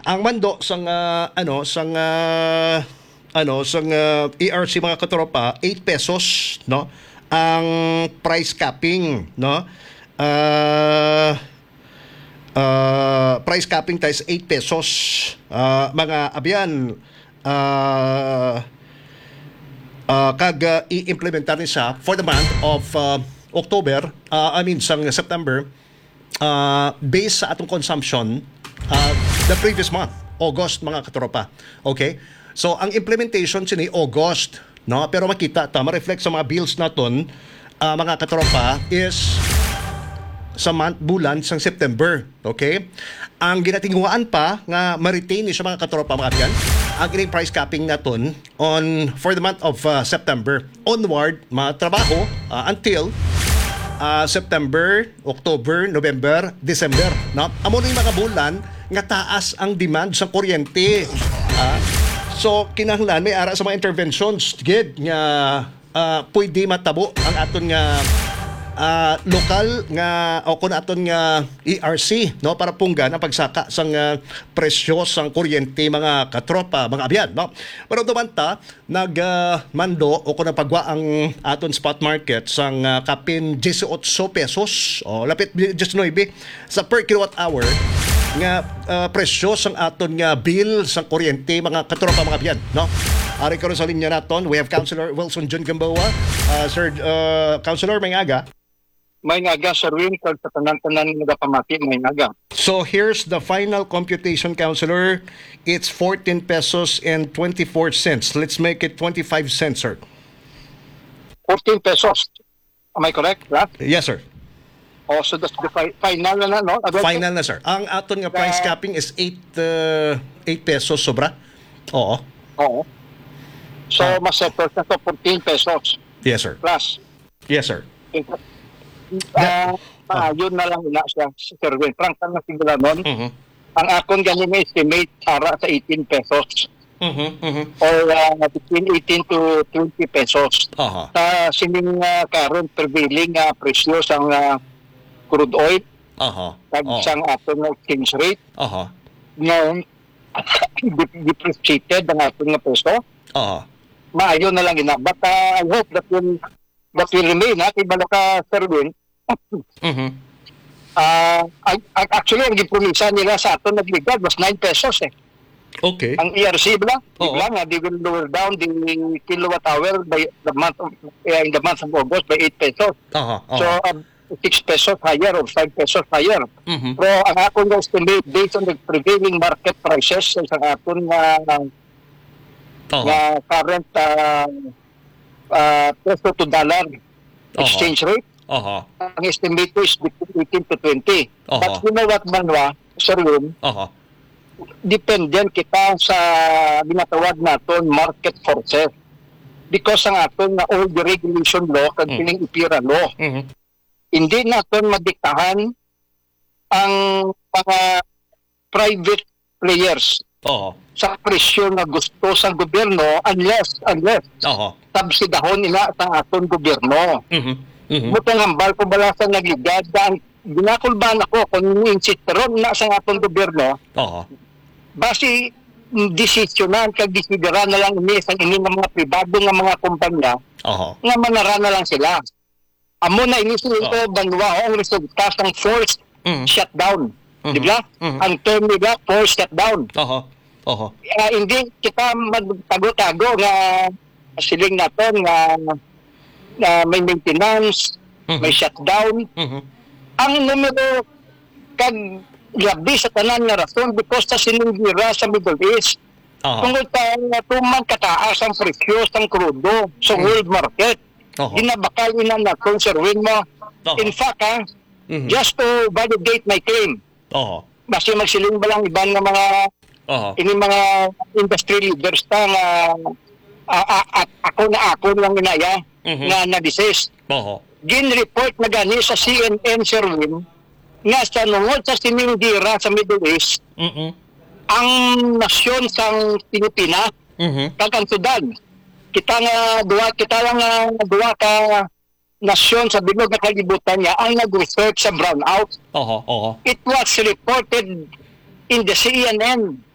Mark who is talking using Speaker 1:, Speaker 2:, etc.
Speaker 1: Ang mando sang ERC mga katropa, 8 pesos, no? Ang price capping, no? Price capping tayo 8 pesos. Mga abyan, i-implementar ni siya for the month of October, sang September, based sa atong consumption the previous month, August mga katropa. Okay? So ang implementation sini August, no? Pero makita ta ma-reflect sa mga bills naton mga katropa is sa month bulan sang September. Okay? Ang ginatinguan pa nga ma-retain ni sa mga katropa mga abyan, ang ining price capping naton on for the month of September onward matrabaho until September, October, November, December, no? Amo ni mga bulan nga taas ang demand sa kuryente. So kinahanglan may ara sa mga interventions gid nga pwede matabo ang aton nga lokal nga o kun aton nga ERC, no, para punggan ang pagsaka sang presyo sang kuryente mga katropa mga abyan, no. Pero dumanta nagmando o kun pagwa ang aton spot market sang kapin 18 pesos o lapit 19 sa per kilowatt hour nga presyo sang aton nga bill sang kuryente mga katropa mga abyan, no. Ari karon sa linya naton we have Councilor Wilson John Gamboa. Sir Councilor, may aga.
Speaker 2: May ngaga, Sir Win, kag sa tanan-tanan nagapamati, may ngaga.
Speaker 1: So here's the final computation, Councilor. It's 14 pesos and 24 cents. Let's make it 25 cents, sir.
Speaker 2: 14 pesos. Am I correct? Right?
Speaker 1: Yes, sir.
Speaker 2: Oh, so that's the final na, no?
Speaker 1: Final na, sir. Ang aton nga price capping is 8 pesos sobra. Oo.
Speaker 2: Oo. So, mas settle na to 14 pesos.
Speaker 1: Yes, sir.
Speaker 2: Plus.
Speaker 1: Yes, sir.
Speaker 2: Yun na lang ina siya, Sir Win. Frank, na sigura nun.
Speaker 1: Mhm.
Speaker 2: Ang akong ganyan may estimate para sa 18 pesos. Or between 18 to 20 pesos.
Speaker 1: Aha.
Speaker 2: Sa sining current prevailing presyo sang crude oil,
Speaker 1: Aha.
Speaker 2: kag sang aton nga exchange rate,
Speaker 1: Aha.
Speaker 2: ngayon, depreciated ang aton nga peso.
Speaker 1: Aha.
Speaker 2: Maayo na lang ina. But I hope that will remain, ha? Kaya bala ka, Sir Win.
Speaker 1: Mhm.
Speaker 2: Actually, ang gipromisa nila sa aton nagligad was 9 pesos eh.
Speaker 1: Okay.
Speaker 2: Ang ERC bala,
Speaker 1: Oo.
Speaker 2: bigla nga, they will lower down the kilowatt hour by the month of, in the month of August by 8 pesos.
Speaker 1: Aha.
Speaker 2: So, 6 pesos higher or 5 pesos higher.
Speaker 1: Mhm.
Speaker 2: Pero ang akong estimate based on the prevailing market prices sa isang aton
Speaker 1: Aha.
Speaker 2: current peso to dollar exchange rate,
Speaker 1: Aha.
Speaker 2: ang estimate ko is between 18 to 20.
Speaker 1: Aha.
Speaker 2: But you know what, Manwa, Sir Win,
Speaker 1: Aha.
Speaker 2: dependent kita sa ginatawag naton market forces. Because ang aton na old regulation law kag pining IPIRA law,
Speaker 1: Mhm.
Speaker 2: hindi naton madiktahan ang mga private players
Speaker 1: Aha.
Speaker 2: sa presyo na gusto sa gobyerno unless
Speaker 1: Aha.
Speaker 2: subsidahon nila sa aton gobyerno.
Speaker 1: Mhm. Mhm.
Speaker 2: Butang hambal ko balasan nagligad ang ginakulban ako kung insistron na sa aton gobyerno
Speaker 1: Aha.
Speaker 2: base desisyonan kag desideran na lang ini sa ini ng mga pribado nga mga kumpanya
Speaker 1: Aha.
Speaker 2: nga manara na lang sila. Amo na ini ito banwa ang resulta ng forced
Speaker 1: Mhm.
Speaker 2: shutdown. Di ba?
Speaker 1: Mhm.
Speaker 2: Ang term nila forced shutdown.
Speaker 1: Aha. Aha.
Speaker 2: Hindi kita magtago-tago nga siling naton nga may maintenance,
Speaker 1: Mhm.
Speaker 2: may shutdown.
Speaker 1: Mhm.
Speaker 2: Ang numero kag labi sa tanan nga rason because sa sinungira sa Middle East.
Speaker 1: Aha.
Speaker 2: Tungod sa tumang kataas ang presyo ng krudo sa world market.
Speaker 1: Aha.
Speaker 2: Ginabakal ina na conserving mo.
Speaker 1: Aha.
Speaker 2: In fact,
Speaker 1: Mhm.
Speaker 2: just to validate my claim,
Speaker 1: Aha.
Speaker 2: basta magsiling ba lang iban ng mga
Speaker 1: Aha.
Speaker 2: ini mga industry leaders ta nga ako lang inaya
Speaker 1: Mhm.
Speaker 2: nga na-desist.
Speaker 1: Aha.
Speaker 2: Gin-report na gani sa CNN, Sir Win, nga sa nungod sa sinindira sa Middle East,
Speaker 1: Mhm.
Speaker 2: ang nasyon sang Pilipinas,
Speaker 1: Mhm.
Speaker 2: kag ang Sudan, kita lang nga duwa ka nasyon sa bilog na kalibutan niya ang nag-research sa brownout.
Speaker 1: Aha. Aha.
Speaker 2: It was reported in the CNN